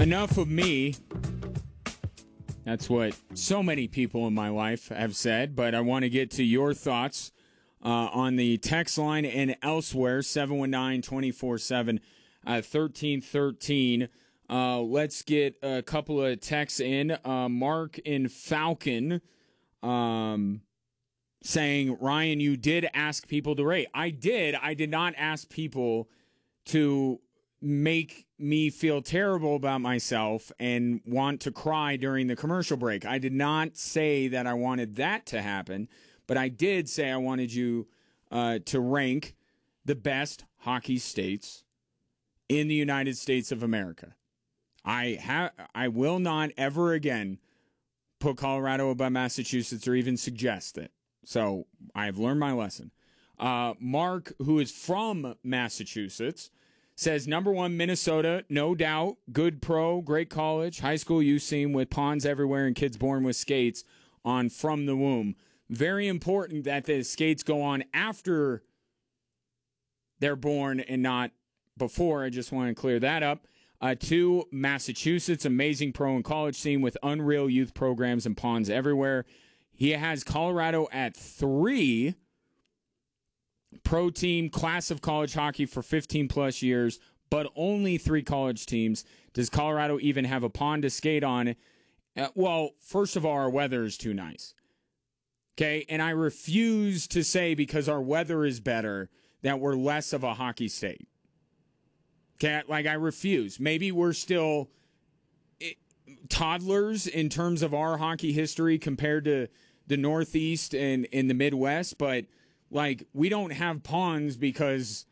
Enough of me. That's what so many people in my life have said, but I want to get to your thoughts on the text line and elsewhere, 719-247, 1313. Let's get a couple of texts in. Mark in Falcon saying, Ryan, you did ask people to rate. I did. I did not ask people to make me feel terrible about myself and want to cry during the commercial break. I did not say that I wanted that to happen, but I did say I wanted you to rank the best hockey states in the United States of America. I will not ever again put Colorado above Massachusetts or even suggest it. So I've learned my lesson. Mark, who is from Massachusetts, says, number one, Minnesota, no doubt. Good pro, great college, high school youth scene with ponds everywhere and kids born with skates on from the womb. Very important that the skates go on after they're born and not before. I just want to clear that up. Two, Massachusetts, amazing pro and college scene with unreal youth programs and ponds everywhere. He has Colorado at 3. Pro team, class of college hockey for 15-plus years, but only 3 college teams. Does Colorado even have a pond to skate on? Well, first of all, our weather is too nice. Okay, and I refuse to say because our weather is better that we're less of a hockey state. Okay, like I refuse. Maybe we're still toddlers in terms of our hockey history compared to the Northeast and in the Midwest, but like, we don't have ponds because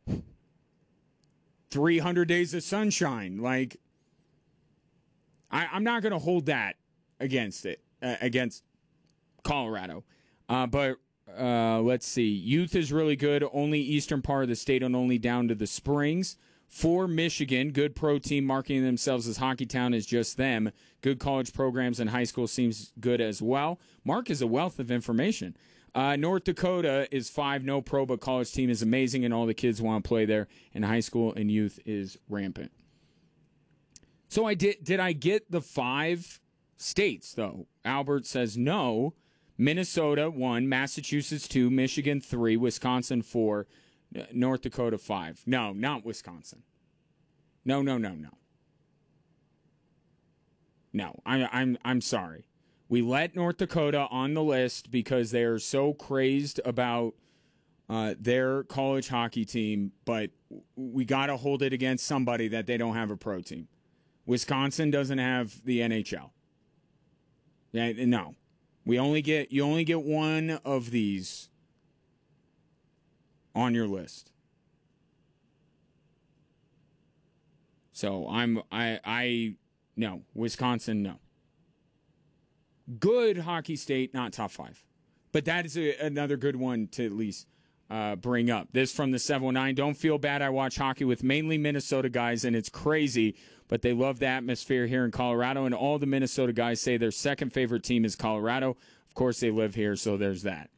300 days of sunshine. Like, I'm not going to hold that against it, against Colorado. But let's see. Youth is really good. Only eastern part of the state and only down to the Springs. 4, Michigan. Good pro team marketing themselves as Hockey Town is just them. Good college programs and high school seems good as well. Mark is a wealth of information. North Dakota is 5, no pro, but college team is amazing, and all the kids want to play there, and high school and youth is rampant. So did I get the 5 states, though? Albert says no. Minnesota, 1, Massachusetts, 2, Michigan, 3, Wisconsin, 4, North Dakota, 5. No, not Wisconsin. No. No, I'm sorry. We let North Dakota on the list because they are so crazed about their college hockey team, but we got to hold it against somebody that they don't have a pro team. Wisconsin doesn't have the NHL. Yeah, no. You only get one of these on your list. So no, Wisconsin, no. Good hockey state, not top 5. But that is another good one to at least bring up. This from the 719. Don't feel bad. I watch hockey with mainly Minnesota guys, and it's crazy, but they love the atmosphere here in Colorado, and all the Minnesota guys say their second favorite team is Colorado. Of course, they live here, so there's that.